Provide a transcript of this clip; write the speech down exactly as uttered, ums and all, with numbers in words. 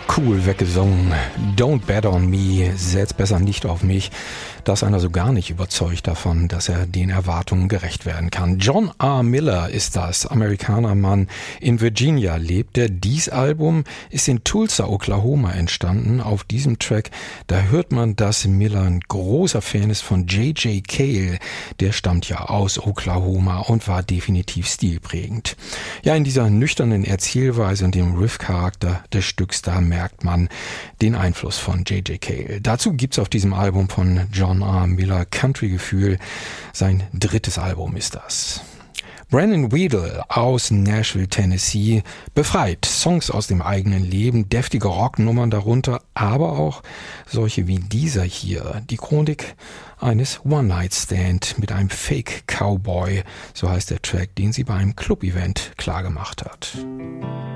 Cool weggesungen. Don't bet on me. Setz besser nicht auf mich. Da ist einer so gar nicht überzeugt davon, dass er den Erwartungen gerecht werden kann. John R. Miller ist das, Amerikanermann. In Virginia lebt er. Dies Album ist in Tulsa, Oklahoma entstanden. Auf diesem Track, da hört man, dass Miller ein großer Fan ist von J J Cale. Der stammt ja aus Oklahoma und war definitiv stilprägend. Ja, in dieser nüchternen Erzählweise und dem Riff-Charakter des Stücks, da merkt man den Einfluss von J J Cale. Dazu gibt's auf diesem Album von John R. Miller Country-Gefühl. Sein drittes Album ist das. Brandon Weedle aus Nashville, Tennessee, befreit. Songs aus dem eigenen Leben, deftige Rocknummern darunter, aber auch solche wie dieser hier. Die Chronik eines One-Night-Stand mit einem Fake-Cowboy, so heißt der Track, den sie bei einem Club-Event klargemacht hat.